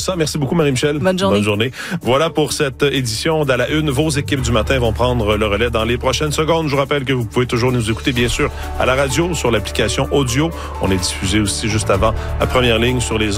ça. Merci beaucoup, Marie-Michel. Bonne journée. Bonne journée. Voilà pour cette édition d'À la Une. Vos équipes du matin vont prendre le relais dans les prochaines secondes. Je vous rappelle que vous pouvez toujours nous écouter, bien sûr, à la radio, sur l'application audio. On est diffusé aussi juste avant à Première Ligne sur les